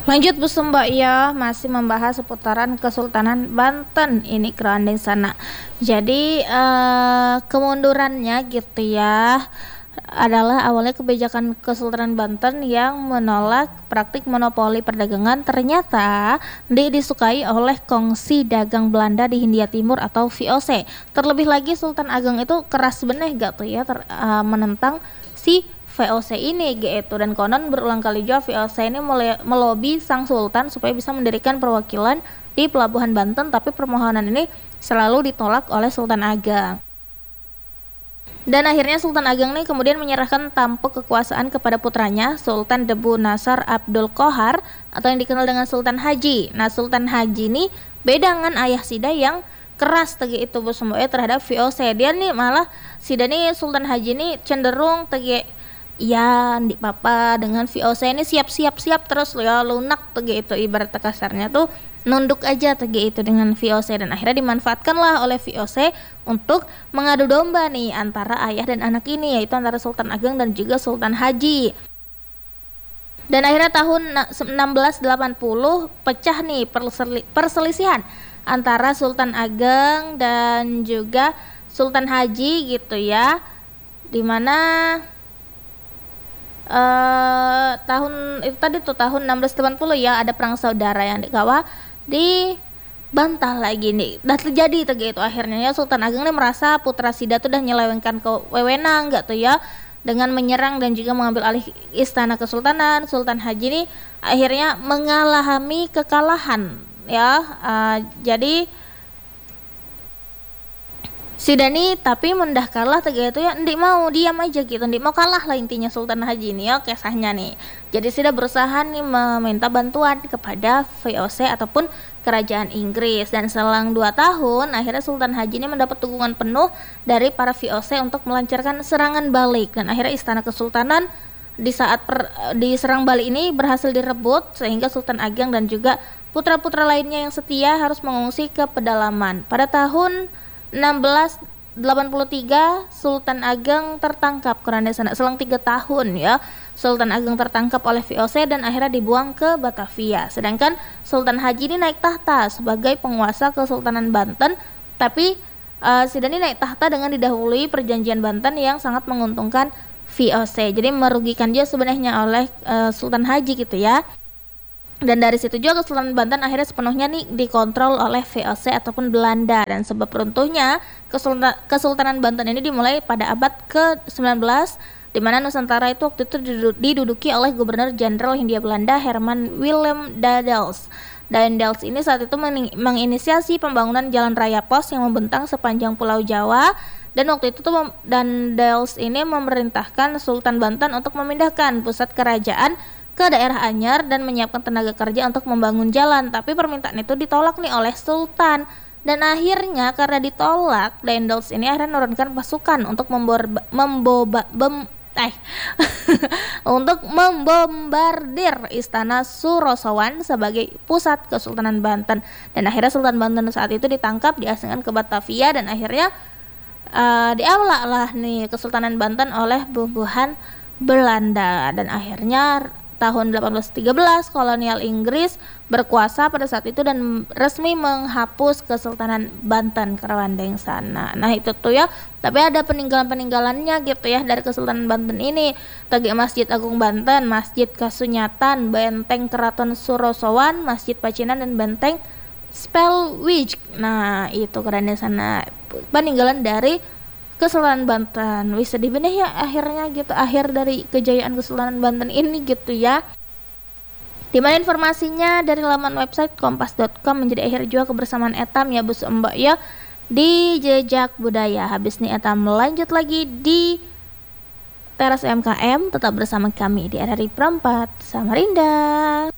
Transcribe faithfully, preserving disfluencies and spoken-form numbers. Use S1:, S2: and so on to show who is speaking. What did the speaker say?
S1: Lanjut Bu Mbak ya, masih membahas seputaran Kesultanan Banten ini kerandeng sana. Jadi eh, kemundurannya gitu ya adalah awalnya kebijakan Kesultanan Banten yang menolak praktik monopoli perdagangan ternyata di disukai oleh kongsi dagang Belanda di Hindia Timur atau V O C. Terlebih lagi Sultan Ageng itu keras beneh gak tuh ya ter, eh, menentang si V O C ini gitu, dan konon berulang kali juga V O C ini mele- melobi sang sultan supaya bisa mendirikan perwakilan di pelabuhan Banten, tapi permohonan ini selalu ditolak oleh Sultan Ageng. Dan akhirnya Sultan Ageng nih kemudian menyerahkan tampuk kekuasaan kepada putranya Sultan Debu Nasar Abdul Qohar atau yang dikenal dengan Sultan Haji. Nah, Sultan Haji ini beda dengan ayah Sida yang keras tegi itu Bu semuanya terhadap V O C. Dia nih malah Sida nih Sultan Haji ini cenderung tegi ya di papa dengan V O C ini siap-siap siap terus ya lunak tegi itu, ibarat kasarnya tuh nunduk aja tegi itu dengan V O C, dan akhirnya dimanfaatkanlah oleh V O C untuk mengadu domba nih antara ayah dan anak ini, yaitu antara Sultan Ageng dan juga Sultan Haji. Dan akhirnya tahun enam belas delapan puluh pecah nih perselisihan antara Sultan Ageng dan juga Sultan Haji gitu ya, dimana uh, tahun itu tadi tuh tahun enam belas delapan puluh ya ada perang saudara yang dikawal dibantah lagi nih. Dah terjadi tuh gitu akhirnya ya Sultan Ageng nih merasa putra Sida tuh udah nyelewengkan ke wewenang enggak tuh ya dengan menyerang dan juga mengambil alih istana kesultanan. Sultan Haji nih akhirnya mengalami kekalahan ya. Uh, jadi Sida nih tapi mendah kalah tega itu ya ndik mau diam aja gitu, ndik mau kalah lah intinya Sultan Haji ini ya kisahnya nih. Jadi Sida berusaha nih meminta bantuan kepada V O C ataupun kerajaan Inggris, dan selang dua tahun akhirnya Sultan Haji ini mendapat dukungan penuh dari para V O C untuk melancarkan serangan balik, dan akhirnya istana kesultanan di saat per, diserang balik ini berhasil direbut sehingga Sultan Ageng dan juga putra-putra lainnya yang setia harus mengungsi ke pedalaman. Pada tahun enam belas delapan puluh tiga Sultan Ageng tertangkap karena sana selang tiga tahun ya Sultan Ageng tertangkap oleh V O C dan akhirnya dibuang ke Batavia. Sedangkan Sultan Haji ini naik tahta sebagai penguasa Kesultanan Banten, tapi uh, Sida ini naik tahta dengan didahului perjanjian Banten yang sangat menguntungkan V O C. Jadi merugikan dia sebenarnya oleh uh, Sultan Haji gitu ya. Dan dari situ juga Kesultanan Banten akhirnya sepenuhnya nih dikontrol oleh V O C ataupun Belanda, dan sebab runtuhnya Kesultanan, Kesultanan Banten ini dimulai pada abad ke sembilan belas di mana Nusantara itu waktu itu diduduki oleh Gubernur Jenderal Hindia Belanda Herman Willem Daendels. Daendels ini saat itu menginisiasi pembangunan jalan raya pos yang membentang sepanjang Pulau Jawa, dan waktu itu tuh Daendels ini memerintahkan Sultan Banten untuk memindahkan pusat kerajaan ke daerah anyar dan menyiapkan tenaga kerja untuk membangun jalan, tapi permintaan itu ditolak nih oleh Sultan. Dan akhirnya karena ditolak, Daendels ini akhirnya menurunkan pasukan untuk membor, memboba, bem, eh, untuk membombardir istana Surosowan sebagai pusat Kesultanan Banten. Dan akhirnya Sultan Banten saat itu ditangkap, diasingkan ke Batavia, dan akhirnya uh, diawlak lah nih Kesultanan Banten oleh bubuhan Belanda. Dan akhirnya tahun delapan belas tiga belas kolonial Inggris berkuasa pada saat itu dan resmi menghapus Kesultanan Banten kerwandeng sana. Nah itu tuh ya, tapi ada peninggalan-peninggalannya gitu ya dari Kesultanan Banten ini. Tadi Masjid Agung Banten, Masjid Kasunyatan, Benteng Keraton Surosowan, Masjid Pacinan, dan Benteng Spelwijk. Nah itu keren sana peninggalan dari Kesultanan Banten. Wis sedih bener ya akhirnya gitu, akhir dari kejayaan Kesultanan Banten ini gitu ya. Dimana informasinya dari laman website kompas dot com. Menjadi akhir juga kebersamaan etam ya Bu Mbak ya di Jejak Budaya. Habis nih etam lanjut lagi di Teras U M K M. Tetap bersama kami di R R I Perempat Samarinda.